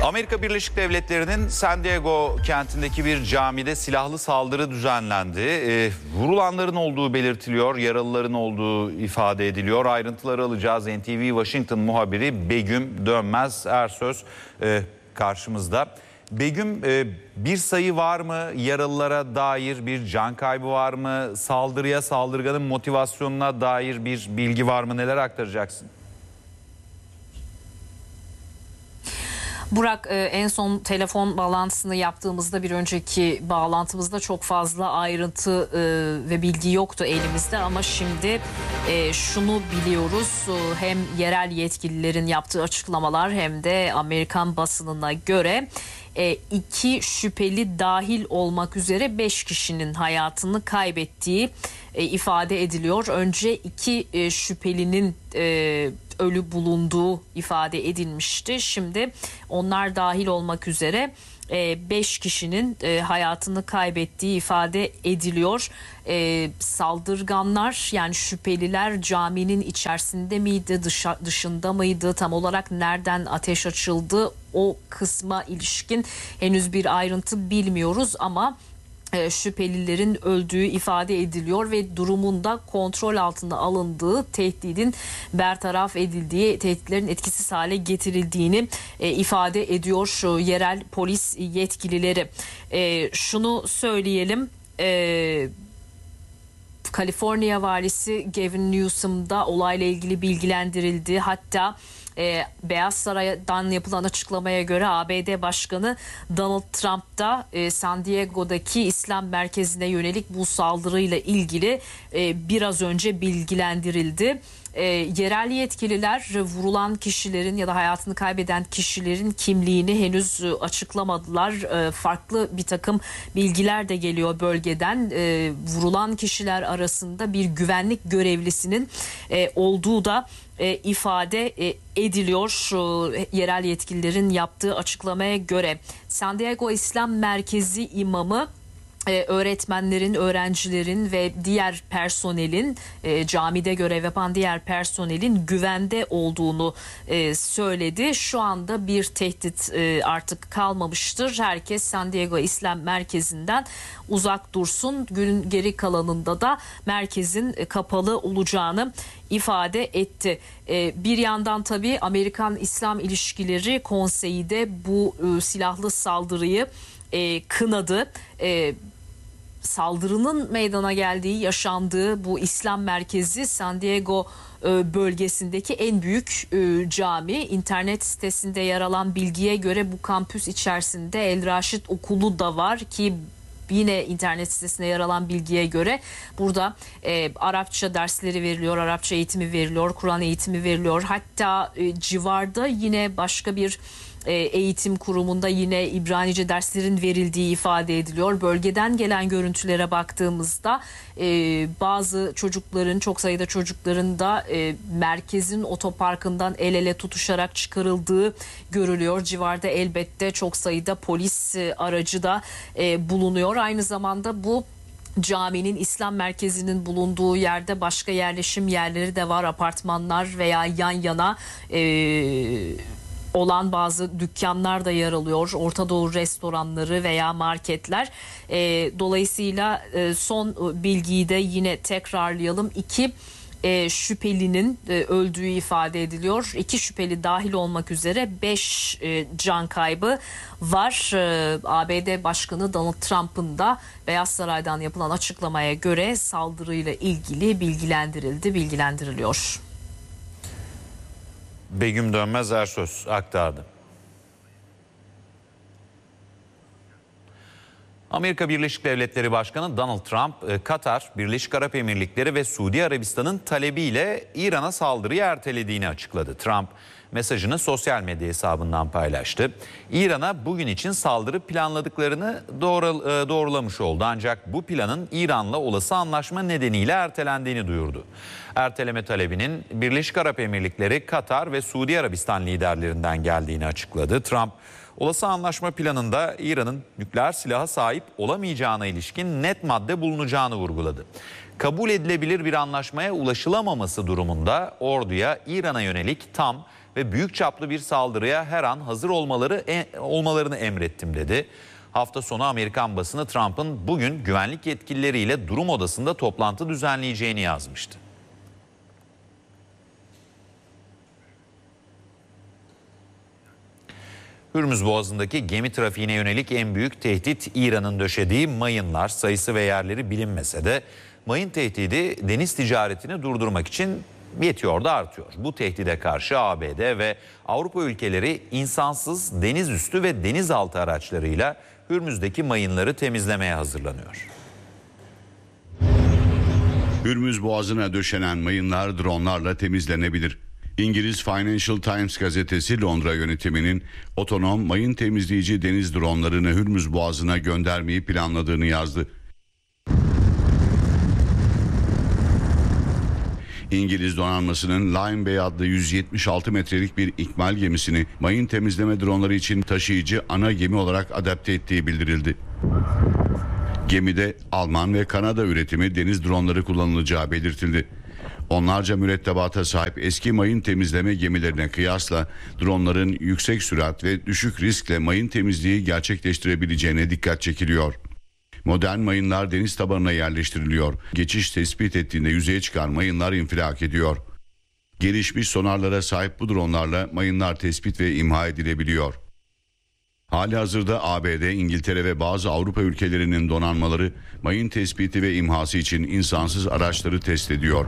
Amerika Birleşik Devletleri'nin San Diego kentindeki bir camide silahlı saldırı düzenlendi. Vurulanların olduğu belirtiliyor, yaralıların olduğu ifade ediliyor. Ayrıntıları alacağız. NTV Washington muhabiri Begüm Dönmez Ersöz karşımızda. Begüm, bir sayı var mı? Yaralılara dair bir can kaybı var mı? Saldırıya, saldırganın motivasyonuna dair bir bilgi var mı? Neler aktaracaksın? Burak, en son telefon bağlantısını yaptığımızda bir önceki bağlantımızda çok fazla ayrıntı ve bilgi yoktu elimizde ama şimdi şunu biliyoruz, hem yerel yetkililerin yaptığı açıklamalar hem de Amerikan basınına göre 2 şüpheli dahil olmak üzere 5 kişinin hayatını kaybettiği ifade ediliyor. Önce 2 şüphelinin ölü bulunduğu ifade edilmişti. Şimdi onlar dahil olmak üzere 5 kişinin hayatını kaybettiği ifade ediliyor. Saldırganlar, yani şüpheliler caminin içerisinde miydi, dışında mıydı, tam olarak nereden ateş açıldı, o kısma ilişkin henüz bir ayrıntı bilmiyoruz ama şüphelilerin öldüğü ifade ediliyor ve durumun da kontrol altına alındığı, tehdidin bertaraf edildiği, tehditlerin etkisiz hale getirildiğini ifade ediyor yerel polis yetkilileri. Şunu söyleyelim, Kaliforniya valisi Gavin Newsom da olayla ilgili bilgilendirildi. Hatta Beyaz Saray'dan yapılan açıklamaya göre ABD Başkanı Donald Trump da San Diego'daki İslam merkezine yönelik bu saldırıyla ilgili biraz önce bilgilendirildi. Yerel yetkililer vurulan kişilerin ya da hayatını kaybeden kişilerin kimliğini henüz açıklamadılar. Farklı bir takım bilgiler de geliyor bölgeden. Vurulan kişiler arasında bir güvenlik görevlisinin olduğu da ifade ediliyor. Yerel yetkililerin yaptığı açıklamaya göre San Diego İslam Merkezi imamı öğretmenlerin, öğrencilerin ve diğer personelin, camide görev yapan diğer personelin güvende olduğunu söyledi. Şu anda bir tehdit artık kalmamıştır. Herkes San Diego İslam Merkezi'nden uzak dursun. Günün geri kalanında da merkezin kapalı olacağını ifade etti. Bir yandan tabii Amerikan İslam İlişkileri Konseyi de bu silahlı saldırıyı kınadı. Saldırının meydana geldiği, yaşandığı bu İslam merkezi San Diego bölgesindeki en büyük cami. İnternet sitesinde yer alan bilgiye göre bu kampüs içerisinde El Raşid Okulu da var ki yine internet sitesinde yer alan bilgiye göre burada Arapça dersleri veriliyor, Arapça eğitimi veriliyor, Kur'an eğitimi veriliyor. Hatta civarda yine başka bir eğitim kurumunda yine İbranice derslerin verildiği ifade ediliyor. Bölgeden gelen görüntülere baktığımızda bazı çocukların, çok sayıda çocukların da merkezin otoparkından el ele tutuşarak çıkarıldığı görülüyor. Civarda elbette çok sayıda polis aracı da bulunuyor. Aynı zamanda bu caminin, İslam merkezinin bulunduğu yerde başka yerleşim yerleri de var. Apartmanlar veya yan yana olan bazı dükkanlar da yer alıyor. Orta Doğu restoranları veya marketler. Dolayısıyla son bilgiyi de yine tekrarlayalım. 2 şüphelinin öldüğü ifade ediliyor. 2 şüpheli dahil olmak üzere 5 can kaybı var. ABD Başkanı Donald Trump'ın da Beyaz Saray'dan yapılan açıklamaya göre saldırıyla ilgili bilgilendiriliyor. Begüm Dönmez Ersöz aktardı. Amerika Birleşik Devletleri Başkanı Donald Trump, Katar, Birleşik Arap Emirlikleri ve Suudi Arabistan'ın talebiyle İran'a saldırıyı ertelediğini açıkladı. Trump mesajını sosyal medya hesabından paylaştı. İran'a bugün için saldırı planladıklarını doğrulamış oldu. Ancak bu planın İran'la olası anlaşma nedeniyle ertelendiğini duyurdu. Erteleme talebinin Birleşik Arap Emirlikleri, Katar ve Suudi Arabistan liderlerinden geldiğini açıkladı. Trump, olası anlaşma planında İran'ın nükleer silaha sahip olamayacağına ilişkin net madde bulunacağını vurguladı. Kabul edilebilir bir anlaşmaya ulaşılamaması durumunda orduya İran'a yönelik tam ve büyük çaplı bir saldırıya her an hazır olmalarını emrettim dedi. Hafta sonu Amerikan basını Trump'ın bugün güvenlik yetkilileriyle durum odasında toplantı düzenleyeceğini yazmıştı. Hürmüz Boğazı'ndaki gemi trafiğine yönelik en büyük tehdit İran'ın döşediği mayınlar. Sayısı ve yerleri bilinmese de mayın tehdidi deniz ticaretini durdurmak için yetiyor da artıyor. Bu tehdide karşı ABD ve Avrupa ülkeleri insansız denizüstü ve denizaltı araçlarıyla Hürmüz'deki mayınları temizlemeye hazırlanıyor. Hürmüz Boğazı'na döşenen mayınlar dronlarla temizlenebilir. İngiliz Financial Times gazetesi Londra yönetiminin otonom mayın temizleyici deniz dronlarını Hürmüz Boğazı'na göndermeyi planladığını yazdı. İngiliz donanmasının Lion Bay adlı 176 metrelik bir ikmal gemisini mayın temizleme dronları için taşıyıcı ana gemi olarak adapte ettiği bildirildi. Gemide Alman ve Kanada üretimi deniz dronları kullanılacağı belirtildi. Onlarca mürettebata sahip eski mayın temizleme gemilerine kıyasla dronların yüksek sürat ve düşük riskle mayın temizliği gerçekleştirebileceğine dikkat çekiliyor. Modern mayınlar deniz tabanına yerleştiriliyor. Geçiş tespit ettiğinde yüzeye çıkan mayınlar infilak ediyor. Gelişmiş sonarlara sahip bu dronlarla mayınlar tespit ve imha edilebiliyor. Halihazırda ABD, İngiltere ve bazı Avrupa ülkelerinin donanmaları mayın tespiti ve imhası için insansız araçları test ediyor.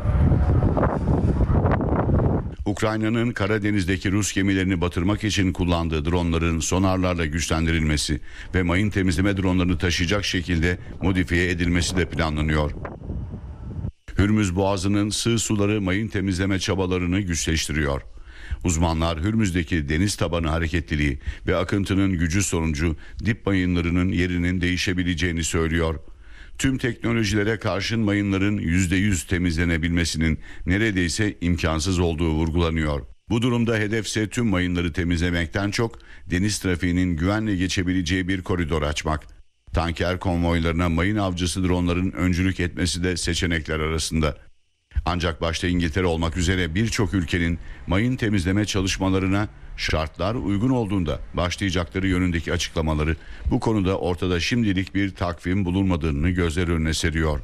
Ukrayna'nın Karadeniz'deki Rus gemilerini batırmak için kullandığı dronların sonarlarla güçlendirilmesi ve mayın temizleme dronlarını taşıyacak şekilde modifiye edilmesi de planlanıyor. Hürmüz Boğazı'nın sığ suları mayın temizleme çabalarını güçleştiriyor. Uzmanlar Hürmüz'deki deniz tabanı hareketliliği ve akıntının gücü sonucu dip mayınlarının yerinin değişebileceğini söylüyor. Tüm teknolojilere karşın mayınların %100 temizlenebilmesinin neredeyse imkansız olduğu vurgulanıyor. Bu durumda hedefse tüm mayınları temizlemekten çok deniz trafiğinin güvenle geçebileceği bir koridor açmak. Tanker konvoylarına mayın avcısı dronların öncülük etmesi de seçenekler arasında. Ancak başta İngiltere olmak üzere birçok ülkenin mayın temizleme çalışmalarına şartlar uygun olduğunda başlayacakları yönündeki açıklamaları bu konuda ortada şimdilik bir takvim bulunmadığını gözler önüne seriyor.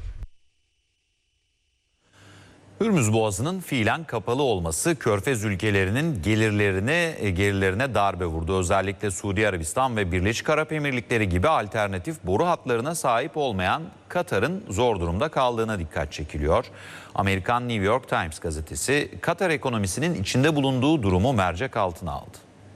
Hürmüz Boğazı'nın fiilen kapalı olması Körfez ülkelerinin gelirlerine darbe vurdu. Özellikle Suudi Arabistan ve Birleşik Arap Emirlikleri gibi alternatif boru hatlarına sahip olmayan Katar'ın zor durumda kaldığına dikkat çekiliyor. Amerikan New York Times gazetesi Katar ekonomisinin içinde bulunduğu durumu mercek altına aldı.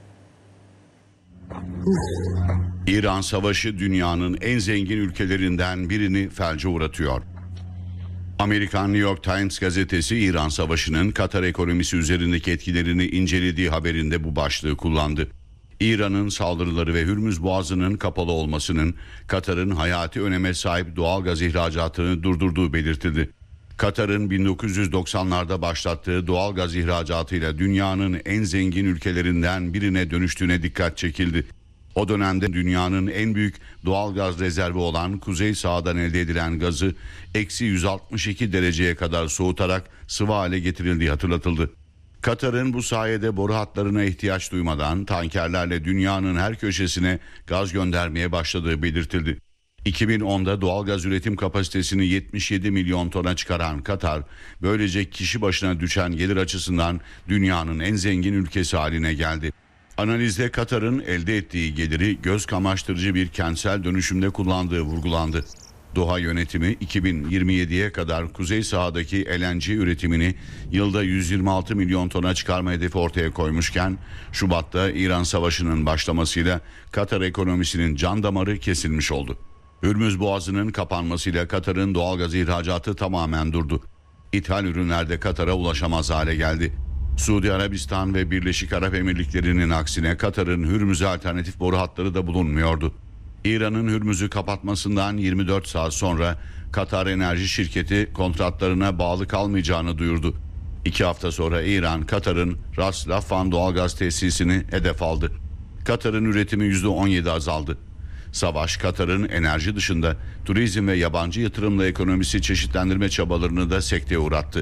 İran Savaşı dünyanın en zengin ülkelerinden birini felce uğratıyor. Amerikan New York Times gazetesi İran Savaşı'nın Katar ekonomisi üzerindeki etkilerini incelediği haberinde bu başlığı kullandı. İran'ın saldırıları ve Hürmüz Boğazı'nın kapalı olmasının Katar'ın hayati öneme sahip doğal gaz ihracatını durdurduğu belirtildi. Katar'ın 1990'larda başlattığı doğal gaz ihracatıyla dünyanın en zengin ülkelerinden birine dönüştüğüne dikkat çekildi. O dönemde dünyanın en büyük doğal gaz rezervi olan Kuzey Sahadan elde edilen gazı eksi 162 dereceye kadar soğutarak sıvı hale getirildiği hatırlatıldı. Katar'ın bu sayede boru hatlarına ihtiyaç duymadan tankerlerle dünyanın her köşesine gaz göndermeye başladığı belirtildi. 2010'da doğalgaz üretim kapasitesini 77 milyon tona çıkaran Katar, böylece kişi başına düşen gelir açısından dünyanın en zengin ülkesi haline geldi. Analizde Katar'ın elde ettiği geliri göz kamaştırıcı bir kentsel dönüşümde kullandığı vurgulandı. Doha yönetimi 2027'ye kadar kuzey sahadaki LNG üretimini yılda 126 milyon tona çıkarma hedefi ortaya koymuşken Şubat'ta İran Savaşı'nın başlamasıyla Katar ekonomisinin can damarı kesilmiş oldu. Hürmüz Boğazı'nın kapanmasıyla Katar'ın doğalgaz ihracatı tamamen durdu. İthal ürünlerde Katar'a ulaşamaz hale geldi. Suudi Arabistan ve Birleşik Arap Emirlikleri'nin aksine Katar'ın Hürmüz'e alternatif boru hatları da bulunmuyordu. İran'ın Hürmüz'ü kapatmasından 24 saat sonra Katar Enerji Şirketi kontratlarına bağlı kalmayacağını duyurdu. 2 hafta sonra İran, Katar'ın Ras Laffan doğalgaz tesisini hedef aldı. Katar'ın üretimi %17 azaldı. Savaş, Katar'ın enerji dışında turizm ve yabancı yatırımla ekonomisi çeşitlendirme çabalarını da sekteye uğrattı.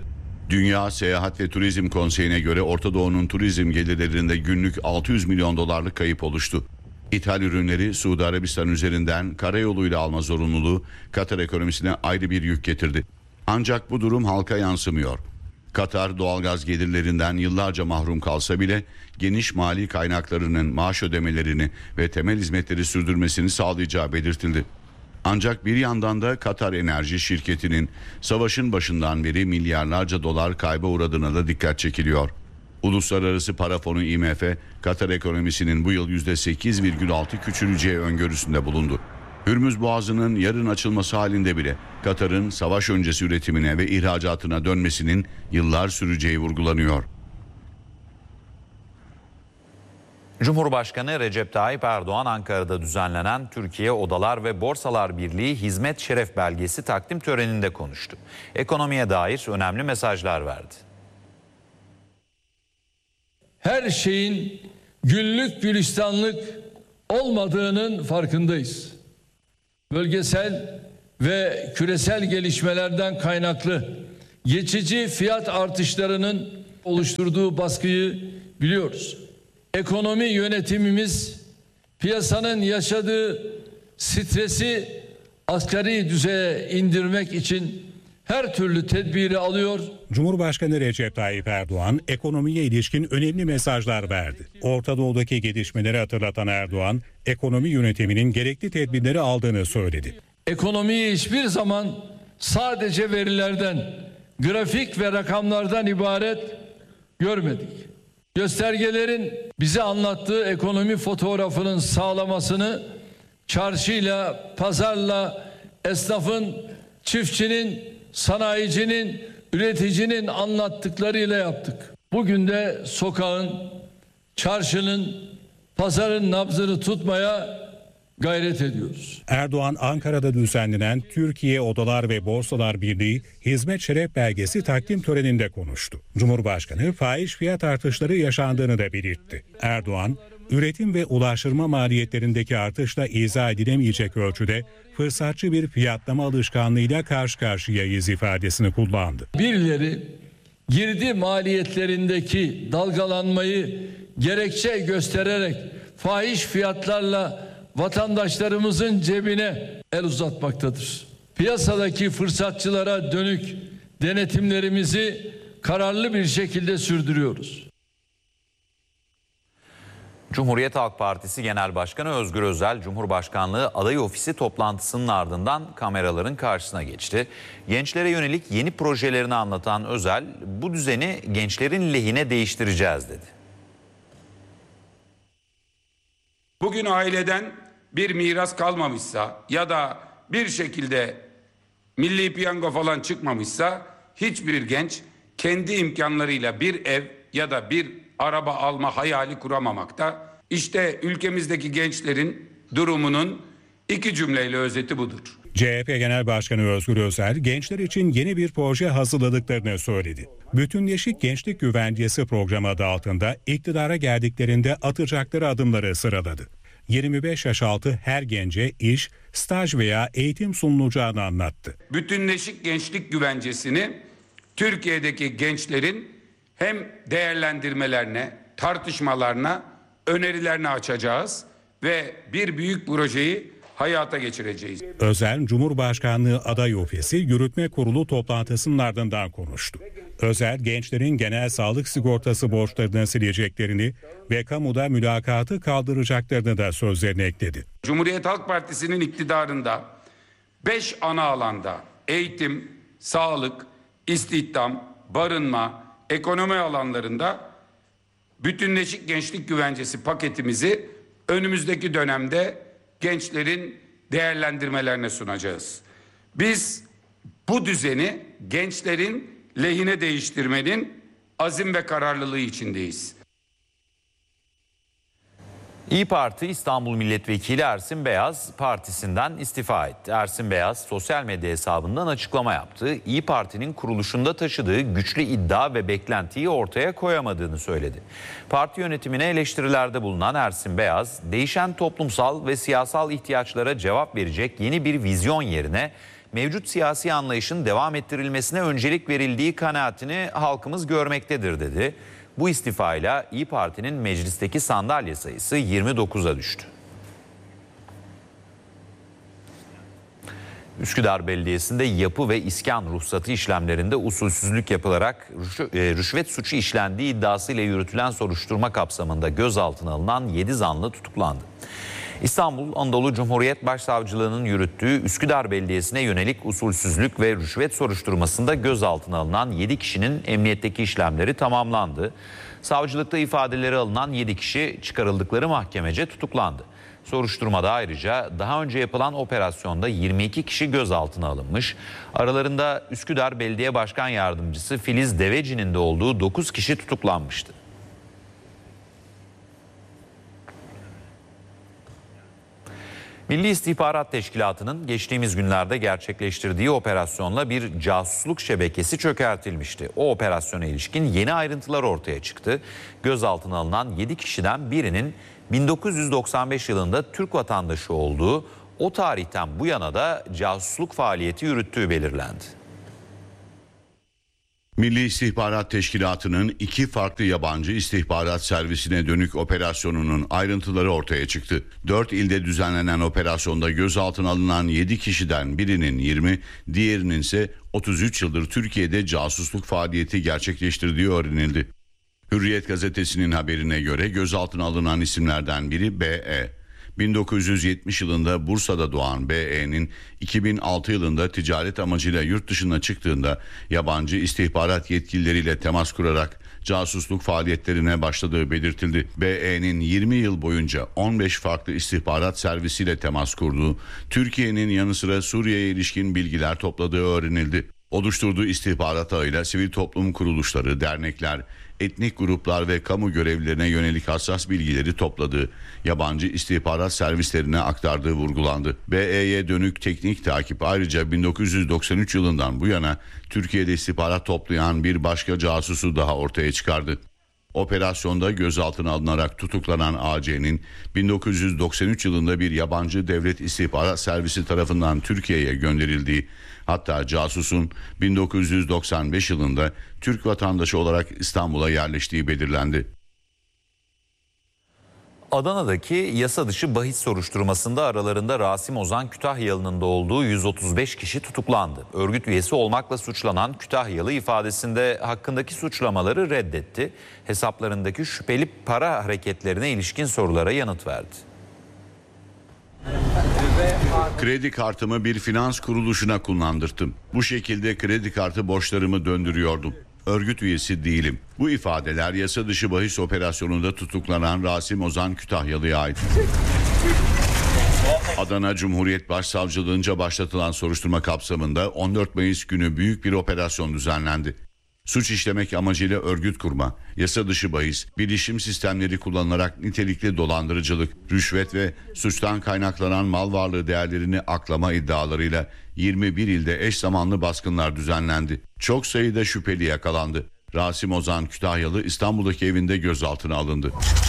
Dünya Seyahat ve Turizm Konseyi'ne göre Orta Doğu'nun turizm gelirlerinde günlük 600 milyon dolarlık kayıp oluştu. İthal ürünleri Suudi Arabistan üzerinden karayoluyla alma zorunluluğu Katar ekonomisine ayrı bir yük getirdi. Ancak bu durum halka yansımıyor. Katar doğalgaz gelirlerinden yıllarca mahrum kalsa bile geniş mali kaynaklarının maaş ödemelerini ve temel hizmetleri sürdürmesini sağlayacağı belirtildi. Ancak bir yandan da Katar Enerji şirketinin savaşın başından beri milyarlarca dolar kayba uğradığına da dikkat çekiliyor. Uluslararası Para Fonu IMF, Katar ekonomisinin bu yıl %8,6 küçüleceği öngörüsünde bulundu. Hürmüz Boğazı'nın yarın açılması halinde bile Katar'ın savaş öncesi üretimine ve ihracatına dönmesinin yıllar süreceği vurgulanıyor. Cumhurbaşkanı Recep Tayyip Erdoğan Ankara'da düzenlenen Türkiye Odalar ve Borsalar Birliği Hizmet Şeref Belgesi takdim töreninde konuştu. Ekonomiye dair önemli mesajlar verdi. Her şeyin güllük gülistanlık olmadığının farkındayız. Bölgesel ve küresel gelişmelerden kaynaklı geçici fiyat artışlarının oluşturduğu baskıyı biliyoruz. Ekonomi yönetimimiz piyasanın yaşadığı stresi asgari düzeye indirmek için her türlü tedbiri alıyor. Cumhurbaşkanı Recep Tayyip Erdoğan ekonomiye ilişkin önemli mesajlar verdi. Orta Doğu'daki gelişmeleri hatırlatan Erdoğan, ekonomi yönetiminin gerekli tedbirleri aldığını söyledi. Ekonomiyi hiçbir zaman sadece verilerden, grafik ve rakamlardan ibaret görmedik. Göstergelerin bize anlattığı ekonomi fotoğrafının sağlamasını çarşıyla, pazarla, esnafın, çiftçinin, sanayicinin, üreticinin anlattıklarıyla yaptık. Bugün de sokağın, çarşının, pazarın nabzını tutmaya gayret ediyoruz. Erdoğan Ankara'da düzenlenen Türkiye Odalar ve Borsalar Birliği Hizmet Şeref Belgesi takdim töreninde konuştu. Cumhurbaşkanı fahiş fiyat artışları yaşandığını da belirtti. Erdoğan, üretim ve ulaştırma maliyetlerindeki artışla izah edilemeyecek ölçüde fırsatçı bir fiyatlama alışkanlığıyla karşı karşıyayız ifadesini kullandı. Birileri girdi maliyetlerindeki dalgalanmayı gerekçe göstererek fahiş fiyatlarla vatandaşlarımızın cebine el uzatmaktadır. Piyasadaki fırsatçılara dönük denetimlerimizi kararlı bir şekilde sürdürüyoruz. Cumhuriyet Halk Partisi Genel Başkanı Özgür Özel, Cumhurbaşkanlığı Aday Ofisi toplantısının ardından kameraların karşısına geçti. Gençlere yönelik yeni projelerini anlatan Özel, bu düzeni gençlerin lehine değiştireceğiz dedi. Bugün aileden bir miras kalmamışsa ya da bir şekilde milli piyango falan çıkmamışsa hiçbir genç kendi imkanlarıyla bir ev ya da bir araba alma hayali kuramamakta. İşte ülkemizdeki gençlerin durumunun iki cümleyle özeti budur. CHP Genel Başkanı Özgür Özel, gençler için yeni bir proje hazırladıklarını söyledi. Bütünleşik Gençlik Güvencesi programı adı altında iktidara geldiklerinde atacakları adımları sıraladı. 25 yaş altı her gence iş, staj veya eğitim sunulacağını anlattı. Bütünleşik Gençlik Güvencesi'ni Türkiye'deki gençlerin hem değerlendirmelerine, tartışmalarına, önerilerine açacağız ve bir büyük projeyi hayata geçireceğiz. Özel, Cumhurbaşkanlığı Aday Ofisi Yürütme Kurulu toplantısının ardından konuştu. Özel, gençlerin genel sağlık sigortası borçlarını sileceklerini ve kamuda mülakatı kaldıracaklarını da sözlerine ekledi. Cumhuriyet Halk Partisi'nin iktidarında 5 ana alanda eğitim, sağlık, istihdam, barınma, ekonomi alanlarında bütünleşik gençlik güvencesi paketimizi önümüzdeki dönemde gençlerin değerlendirmelerine sunacağız. Biz bu düzeni gençlerin lehine değiştirmenin azim ve kararlılığı içindeyiz. İYİ Parti İstanbul Milletvekili Ersin Beyaz partisinden istifa etti. Ersin Beyaz sosyal medya hesabından açıklama yaptı. İYİ Parti'nin kuruluşunda taşıdığı güçlü iddia ve beklentiyi ortaya koyamadığını söyledi. Parti yönetimine eleştirilerde bulunan Ersin Beyaz, değişen toplumsal ve siyasal ihtiyaçlara cevap verecek yeni bir vizyon yerine mevcut siyasi anlayışın devam ettirilmesine öncelik verildiği kanaatini halkımız görmektedir dedi. Bu istifayla İYİ Parti'nin meclisteki sandalye sayısı 29'a düştü. Üsküdar Belediyesi'nde yapı ve iskan ruhsatı işlemlerinde usulsüzlük yapılarak rüşvet suçu işlendiği iddiasıyla yürütülen soruşturma kapsamında gözaltına alınan 7 zanlı tutuklandı. İstanbul Anadolu Cumhuriyet Başsavcılığı'nın yürüttüğü Üsküdar Belediyesi'ne yönelik usulsüzlük ve rüşvet soruşturmasında gözaltına alınan 7 kişinin emniyetteki işlemleri tamamlandı. Savcılıkta ifadeleri alınan 7 kişi çıkarıldıkları mahkemece tutuklandı. Soruşturmada ayrıca daha önce yapılan operasyonda 22 kişi gözaltına alınmış. Aralarında Üsküdar Belediye Başkan Yardımcısı Filiz Deveci'nin de olduğu 9 kişi tutuklanmıştı. Milli İstihbarat Teşkilatı'nın geçtiğimiz günlerde gerçekleştirdiği operasyonla bir casusluk şebekesi çökertilmişti. O operasyona ilişkin yeni ayrıntılar ortaya çıktı. Gözaltına alınan 7 kişiden birinin 1995 yılında Türk vatandaşı olduğu, o tarihten bu yana da casusluk faaliyeti yürüttüğü belirlendi. Milli İstihbarat Teşkilatı'nın 2 farklı yabancı istihbarat servisine dönük operasyonunun ayrıntıları ortaya çıktı. 4 ilde düzenlenen operasyonda gözaltına alınan 7 kişiden birinin 20, diğerinin ise 33 yıldır Türkiye'de casusluk faaliyeti gerçekleştirdiği öğrenildi. Hürriyet gazetesinin haberine göre gözaltına alınan isimlerden biri B.E. 1970 yılında Bursa'da doğan B.E.'nin 2006 yılında ticaret amacıyla yurt dışına çıktığında yabancı istihbarat yetkilileriyle temas kurarak casusluk faaliyetlerine başladığı belirtildi. B.E.'nin 20 yıl boyunca 15 farklı istihbarat servisiyle temas kurduğu, Türkiye'nin yanı sıra Suriye'ye ilişkin bilgiler topladığı öğrenildi. Oluşturduğu istihbarat ağıyla sivil toplum kuruluşları, dernekler, etnik gruplar ve kamu görevlilerine yönelik hassas bilgileri topladığı, yabancı istihbarat servislerine aktardığı vurgulandı. B.E.'ye dönük teknik takip ayrıca 1993 yılından bu yana Türkiye'de istihbarat toplayan bir başka casusu daha ortaya çıkardı. Operasyonda gözaltına alınarak tutuklanan A.C.'nin 1993 yılında bir yabancı devlet istihbarat servisi tarafından Türkiye'ye gönderildiği, hatta casusun 1995 yılında Türk vatandaşı olarak İstanbul'a yerleştiği belirlendi. Adana'daki yasa dışı bahis soruşturmasında aralarında Rasim Ozan Kütahyalı'nın da olduğu 135 kişi tutuklandı. Örgüt üyesi olmakla suçlanan Kütahyalı ifadesinde hakkındaki suçlamaları reddetti. Hesaplarındaki şüpheli para hareketlerine ilişkin sorulara yanıt verdi. Kredi kartımı bir finans kuruluşuna kullandırdım. Bu şekilde kredi kartı borçlarımı döndürüyordum. Örgüt üyesi değilim. Bu ifadeler yasa dışı bahis operasyonunda tutuklanan Rasim Ozan Kütahyalı'ya ait. Adana Cumhuriyet Başsavcılığınca başlatılan soruşturma kapsamında 14 Mayıs günü büyük bir operasyon düzenlendi. Suç işlemek amacıyla örgüt kurma, yasa dışı bahis, bilişim sistemleri kullanılarak nitelikli dolandırıcılık, rüşvet ve suçtan kaynaklanan mal varlığı değerlerini aklama iddialarıyla 21 ilde eş zamanlı baskınlar düzenlendi. Çok sayıda şüpheli yakalandı. Rasim Ozan Kütahyalı İstanbul'daki evinde gözaltına alındı.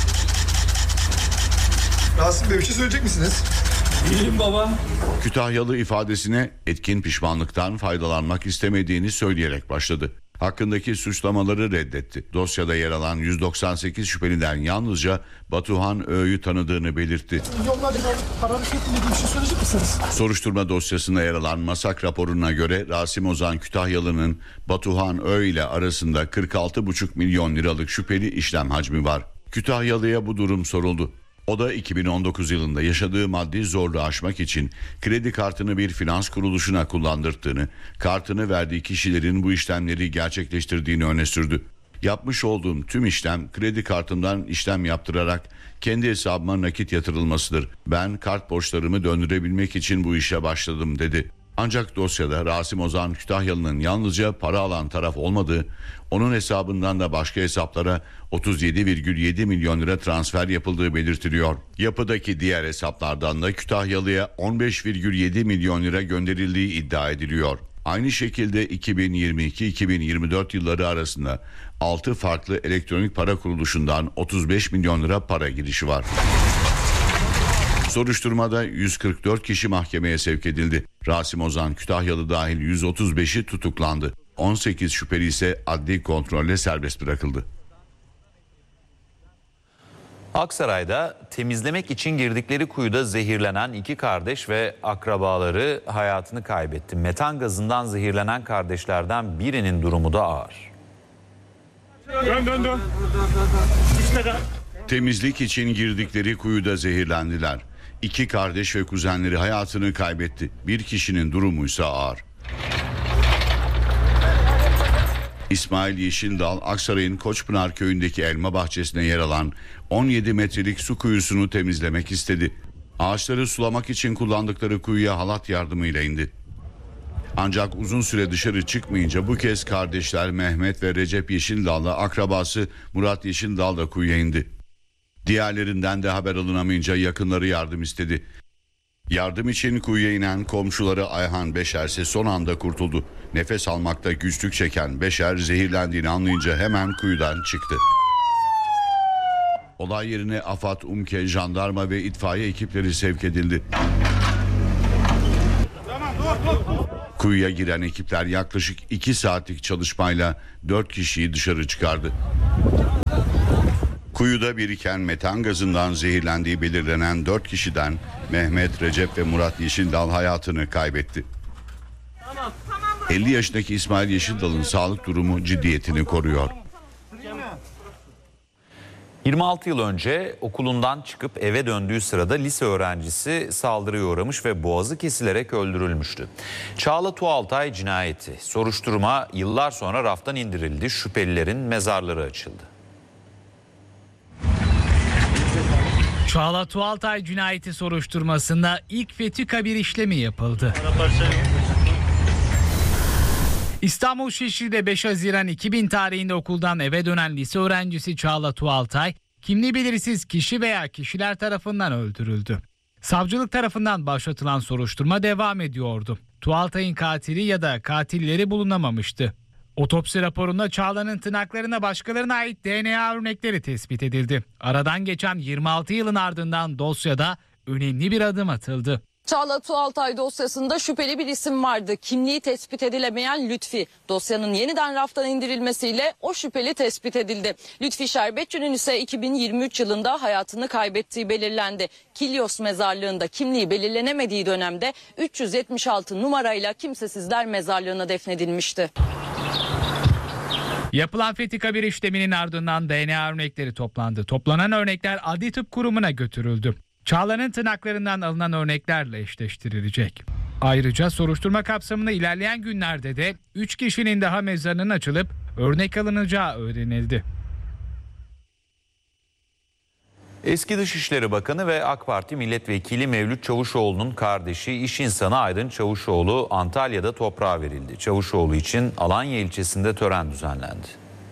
Rasim Bey, bir şey söyleyecek misiniz? İyiyim baba. Kütahyalı ifadesine etkin pişmanlıktan faydalanmak istemediğini söyleyerek başladı. Hakkındaki suçlamaları reddetti. Dosyada yer alan 198 şüpheliden yalnızca Batuhan Ö'yü tanıdığını belirtti. Yollarda para hareketinde bir şey söyleyecek misiniz? Soruşturma dosyasında yer alan MASAK raporuna göre Rasim Ozan Kütahyalı'nın Batuhan Ö ile arasında 46,5 milyon liralık şüpheli işlem hacmi var. Kütahyalı'ya bu durum soruldu. O da 2019 yılında yaşadığı maddi zorluğu aşmak için kredi kartını bir finans kuruluşuna kullandırdığını, kartını verdiği kişilerin bu işlemleri gerçekleştirdiğini öne sürdü. Yapmış olduğum tüm işlem kredi kartımdan işlem yaptırarak kendi hesabıma nakit yatırılmasıdır. Ben kart borçlarımı döndürebilmek için bu işe başladım dedi. Ancak dosyada Rasim Ozan Kütahyalı'nın yalnızca para alan taraf olmadığı, onun hesabından da başka hesaplara 37,7 milyon lira transfer yapıldığı belirtiliyor. Yapıdaki diğer hesaplardan da Kütahyalı'ya 15,7 milyon lira gönderildiği iddia ediliyor. Aynı şekilde 2022-2024 yılları arasında 6 farklı elektronik para kuruluşundan 35 milyon lira para girişi var. Soruşturmada 144 kişi mahkemeye sevk edildi. Rasim Ozan Kütahyalı dahil 135'i tutuklandı. 18 şüpheli ise adli kontrolle serbest bırakıldı. Aksaray'da temizlemek için girdikleri kuyuda zehirlenen iki kardeş ve akrabaları hayatını kaybetti. Metan gazından zehirlenen kardeşlerden birinin durumu da ağır. Dön. Temizlik için girdikleri kuyuda zehirlendiler. İki kardeş ve kuzenleri hayatını kaybetti. Bir kişinin durumuysa ağır. İsmail Yeşildal, Aksaray'ın Koçpınar köyündeki elma bahçesine yer alan 17 metrelik su kuyusunu temizlemek istedi. Ağaçları sulamak için kullandıkları kuyuya halat yardımıyla indi. Ancak uzun süre dışarı çıkmayınca bu kez kardeşler Mehmet ve Recep Yeşildal'la akrabası Murat Yeşildal da kuyuya indi. Diğerlerinden de haber alınamayınca yakınları yardım istedi. Yardım için kuyuya inen komşuları Ayhan Beşer ise son anda kurtuldu. Nefes almakta güçlük çeken Beşer zehirlendiğini anlayınca hemen kuyudan çıktı. Olay yerine AFAD, UMKE, jandarma ve itfaiye ekipleri sevk edildi. Kuyuya giren ekipler yaklaşık 2 saatlik çalışmayla 4 kişiyi dışarı çıkardı. Kuyuda biriken metan gazından zehirlendiği belirlenen 4 kişiden Mehmet, Recep ve Murat Yeşildal hayatını kaybetti. 50 yaşındaki İsmail Yeşildal'ın sağlık durumu ciddiyetini koruyor. 26 yıl önce okulundan çıkıp eve döndüğü sırada lise öğrencisi saldırıya uğramış ve boğazı kesilerek öldürülmüştü. Çağla Tuğaltay cinayeti. Soruşturma yıllar sonra raftan indirildi. Şüphelilerin mezarları açıldı. Çağla Tuğaltay cinayeti soruşturmasında ilk fethi kabir işlemi yapıldı. İstanbul Şişli'de 5 Haziran 2000 tarihinde okuldan eve dönen lise öğrencisi Çağla Tuğaltay, kimliği belirsiz kişi veya kişiler tarafından öldürüldü. Savcılık tarafından başlatılan soruşturma devam ediyordu. Tuğaltay'ın katili ya da katilleri bulunamamıştı. Otopsi raporunda Çağla'nın tırnaklarına başkalarına ait DNA örnekleri tespit edildi. Aradan geçen 26 yılın ardından dosyada önemli bir adım atıldı. Çağla Tuğaltay dosyasında şüpheli bir isim vardı. Kimliği tespit edilemeyen Lütfi. Dosyanın yeniden raftan indirilmesiyle o şüpheli tespit edildi. Lütfi Şerbetçi'nin ise 2023 yılında hayatını kaybettiği belirlendi. Kilyos mezarlığında kimliği belirlenemediği dönemde 376 numarayla Kimsesizler Mezarlığı'na defnedilmişti. Yapılan fethi kabir işleminin ardından DNA örnekleri toplandı. Toplanan örnekler Adli Tıp Kurumu'na götürüldü. Çağla'nın tırnaklarından alınan örneklerle eşleştirilecek. Ayrıca soruşturma kapsamında ilerleyen günlerde de 3 kişinin daha mezarının açılıp örnek alınacağı öğrenildi. Eski Dışişleri Bakanı ve AK Parti Milletvekili Mevlüt Çavuşoğlu'nun kardeşi iş insanı Aydın Çavuşoğlu Antalya'da toprağa verildi. Çavuşoğlu için Alanya ilçesinde tören düzenlendi.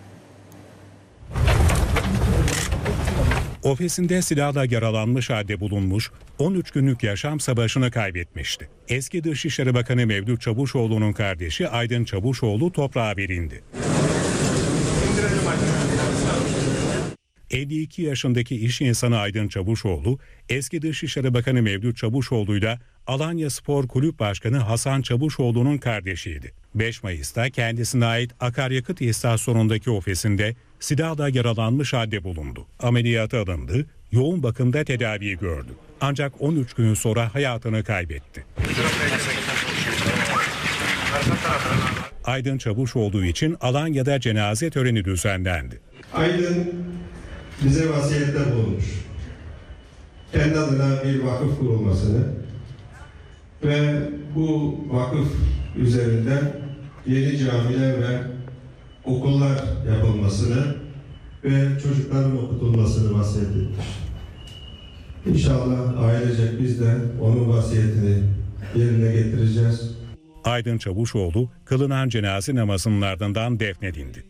Ofisinde silahla yaralanmış halde bulunmuş, 13 günlük yaşam savaşını kaybetmişti. Eski Dışişleri Bakanı Mevlüt Çavuşoğlu'nun kardeşi Aydın Çavuşoğlu toprağa verildi. 52 yaşındaki iş insanı Aydın Çavuşoğlu, eski Dışişleri Bakanı Mevlüt Çavuşoğlu'yla Alanya Spor Kulüp Başkanı Hasan Çavuşoğlu'nun kardeşiydi. 5 Mayıs'ta kendisine ait akaryakıt istasyonundaki ofisinde silahla yaralanmış halde bulundu. Ameliyata alındı, yoğun bakımda tedavi gördü. Ancak 13 gün sonra hayatını kaybetti. Aydın Çavuşoğlu için Alanya'da cenaze töreni düzenlendi. Aydın bize vasiyette bulunmuş. Kendi adına bir vakıf kurulmasını ve bu vakıf üzerinden yeni camiler ve okullar yapılmasını ve çocukların okutulmasını vasiyet etmiş. İnşallah ailecek biz de onun vasiyetini yerine getireceğiz. Aydın Çavuşoğlu kılınan cenaze namazının ardından defnedildi.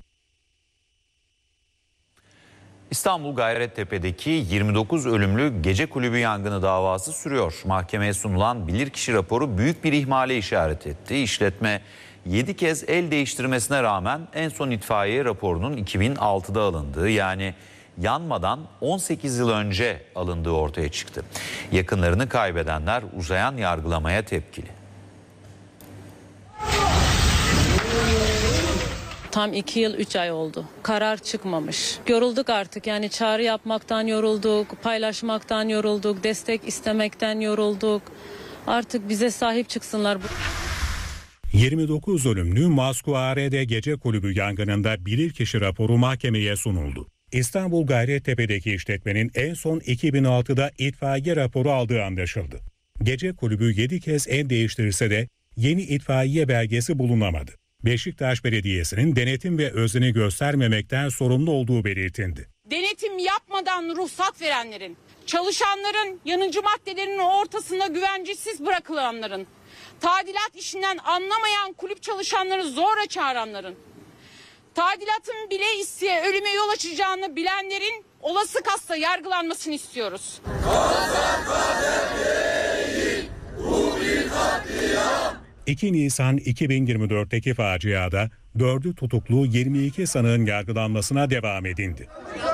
İstanbul Gayrettepe'deki 29 ölümlü gece kulübü yangını davası sürüyor. Mahkemeye sunulan bilirkişi raporu büyük bir ihmale işaret etti. İşletme 7 kez el değiştirmesine rağmen en son itfaiye raporunun 2006'da alındığı, yani yanmadan 18 yıl önce alındığı ortaya çıktı. Yakınlarını kaybedenler uzayan yargılamaya tepkili. Tam 2 yıl 3 ay oldu. Karar çıkmamış. Yorulduk artık, yani çağrı yapmaktan yorulduk, paylaşmaktan yorulduk, destek istemekten yorulduk. Artık bize sahip çıksınlar. 29 ölümlü Maskuare'de gece kulübü yangınında bilirkişi raporu mahkemeye sunuldu. İstanbul Gayrettepe'deki işletmenin en son 2006'da itfaiye raporu aldığı anlaşıldı. Gece kulübü 7 kez el değiştirirse de yeni itfaiye belgesi bulunamadı. Beşiktaş Belediyesi'nin denetim ve özeni göstermemekten sorumlu olduğu belirtildi. Denetim yapmadan ruhsat verenlerin, çalışanların yanıcı maddelerin ortasında güvencesiz bırakılanların, tadilat işinden anlamayan kulüp çalışanları zorla çağıranların, tadilatın bile isteye ölüme yol açacağını bilenlerin olası kasta yargılanmasını istiyoruz. 2 Nisan 2024'teki faciada 4'ü tutuklu 22 sanığın yargılanmasına devam edildi.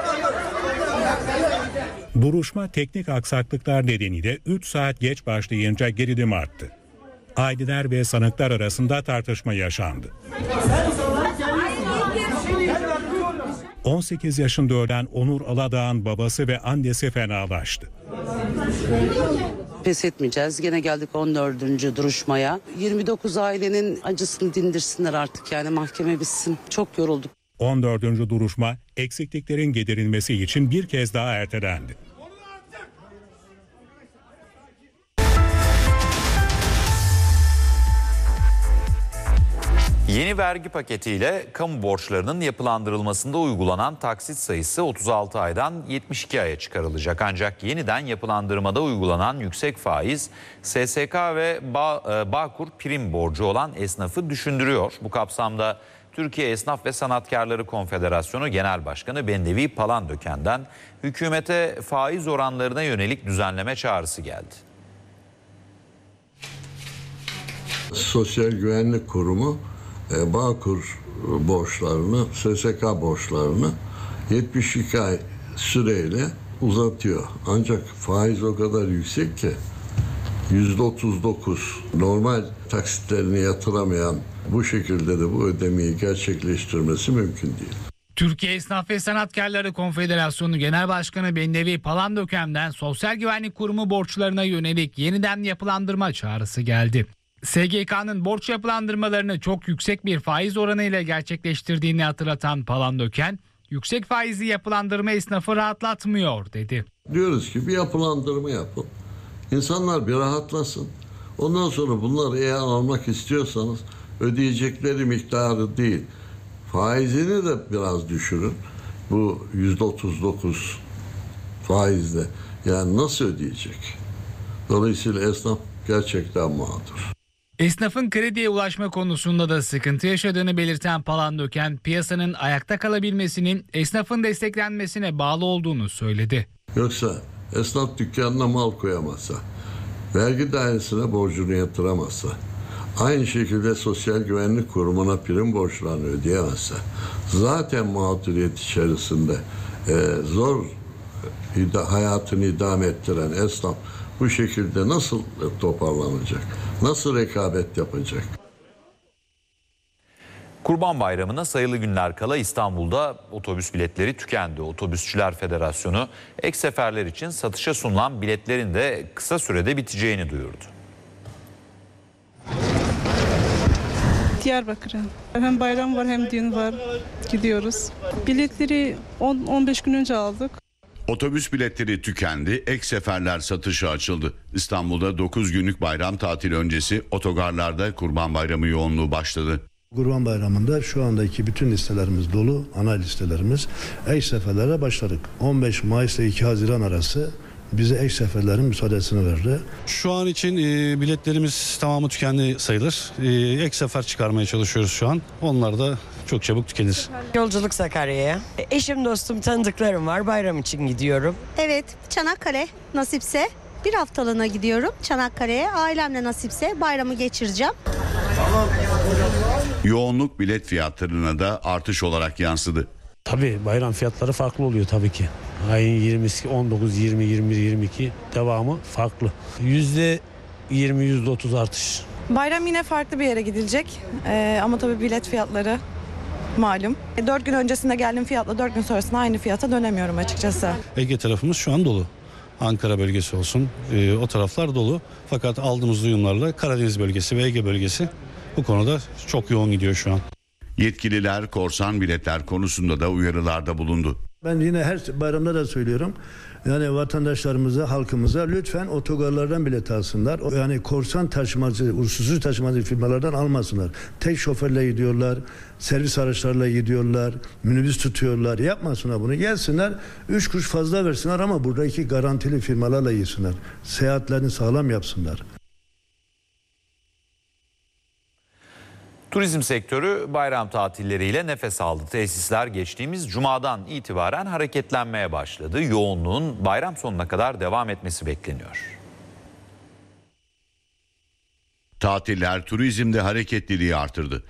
Duruşma teknik aksaklıklar nedeniyle 3 saat geç başlayınca gerilim arttı. Aileler ve sanıklar arasında tartışma yaşandı. 18 yaşında ölen Onur Aladağ'ın babası ve annesi fenalaştı. Pes etmeyeceğiz. Gene geldik 14. duruşmaya. 29 ailenin acısını dindirsinler artık, yani mahkeme bitsin. Çok yorulduk. 14. duruşma eksikliklerin giderilmesi için bir kez daha ertelendi. Yeni vergi paketiyle kamu borçlarının yapılandırılmasında uygulanan taksit sayısı 36 aydan 72 aya çıkarılacak. Ancak yeniden yapılandırmada uygulanan yüksek faiz SSK ve Bağkur prim borcu olan esnafı düşündürüyor. Bu kapsamda Türkiye Esnaf ve Sanatkarları Konfederasyonu Genel Başkanı Bendevi Palandöken'den hükümete faiz oranlarına yönelik düzenleme çağrısı geldi. Sosyal Güvenlik Kurumu Bağkur borçlarını, SSK borçlarını 72 ay süreyle uzatıyor. Ancak faiz o kadar yüksek ki %39, normal taksitlerini yatıramayan bu şekilde de bu ödemeyi gerçekleştirmesi mümkün değil. Türkiye Esnaf ve Sanatkarları Konfederasyonu Genel Başkanı Bendevi Palandöken'den Sosyal Güvenlik Kurumu borçlarına yönelik yeniden yapılandırma çağrısı geldi. SGK'nın borç yapılandırmalarını çok yüksek bir faiz oranıyla gerçekleştirdiğini hatırlatan Palandöken, yüksek faizli yapılandırma esnafı rahatlatmıyor dedi. Diyoruz ki bir yapılandırma yapın. İnsanlar bir rahatlasın. Ondan sonra bunları eğer almak istiyorsanız ödeyecekleri miktarı değil, faizini de biraz düşürün. Bu %39 faizle. Yani nasıl ödeyecek? Dolayısıyla esnaf gerçekten mağdur. Esnafın krediye ulaşma konusunda da sıkıntı yaşadığını belirten Palandöken, piyasanın ayakta kalabilmesinin esnafın desteklenmesine bağlı olduğunu söyledi. Yoksa esnaf dükkanına mal koyamazsa, vergi dairesine borcunu yatıramazsa, aynı şekilde Sosyal Güvenlik Kurumu'na prim borçlarını ödeyemezse, zaten mağduriyet içerisinde zor hayatını idame ettiren esnaf bu şekilde nasıl toparlanacak? Nasıl rekabet yapacak? Kurban Bayramı'na sayılı günler kala İstanbul'da otobüs biletleri tükendi. Otobüsçüler Federasyonu ek seferler için satışa sunulan biletlerin de kısa sürede biteceğini duyurdu. Diyarbakır'a. Hem bayram var hem düğün var. Gidiyoruz. Biletleri 10-15 gün önce aldık. Otobüs biletleri tükendi, ek seferler satışa açıldı. İstanbul'da 9 günlük bayram tatili öncesi otogarlarda Kurban Bayramı yoğunluğu başladı. Kurban Bayramı'nda şu andaki bütün listelerimiz dolu, ana listelerimiz. Ek seferlere başladık. 15 Mayıs ile 2 Haziran arası bize ek seferlerin müsaadesini verdi. Şu an için biletlerimiz tamamı tükendi sayılır. Ek sefer çıkarmaya çalışıyoruz şu an. Onlar da çok çabuk tükenir. Yolculuk Sakarya'ya. Eşim, dostum, tanıdıklarım var. Bayram için gidiyorum. Evet, Çanakkale nasipse bir haftalığına gidiyorum Çanakkale'ye. Ailemle nasipse bayramı geçireceğim. Yoğunluk bilet fiyatlarına da artış olarak yansıdı. Tabii bayram fiyatları farklı oluyor tabii ki. Ayın 20'si 19, 20, 21, 22 devamı farklı. %20, %30 artış. Bayram yine farklı bir yere gidilecek ama tabii bilet fiyatları malum. 4 gün öncesinde geldiğim fiyatla 4 gün sonrasında aynı fiyata dönemiyorum açıkçası. Ege tarafımız şu an dolu. Ankara bölgesi olsun, o taraflar dolu. Fakat aldığımız duyumlarla Karadeniz bölgesi ve Ege bölgesi bu konuda çok yoğun gidiyor şu an. Yetkililer korsan biletler konusunda da uyarılarda bulundu. Ben yine her bayramda da söylüyorum. Yani vatandaşlarımıza, halkımıza lütfen otogarlardan bilet alsınlar. Yani korsan taşımacı, usulsüz taşımacı firmalardan almasınlar. Tek şoförle gidiyorlar, servis araçlarla gidiyorlar, minibüs tutuyorlar. Yapmasınlar bunu. Gelsinler, 3 kuruş fazla versinler ama buradaki garantili firmalarla yesinler. Seyahatlerini sağlam yapsınlar. Turizm sektörü bayram tatilleriyle nefes aldı. Tesisler geçtiğimiz cumadan itibaren hareketlenmeye başladı. Yoğunluğun bayram sonuna kadar devam etmesi bekleniyor. Tatiller turizmde hareketliliği artırdı.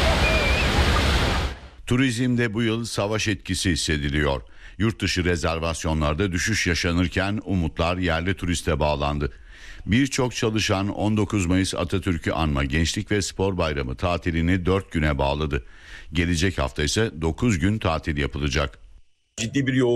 Turizmde bu yıl savaş etkisi hissediliyor. Yurt dışı rezervasyonlarda düşüş yaşanırken umutlar yerli turiste bağlandı. Birçok çalışan 19 Mayıs Atatürk'ü anma Gençlik ve Spor Bayramı tatilini 4 güne bağladı. Gelecek hafta ise 9 gün tatil yapılacak. Ciddi bir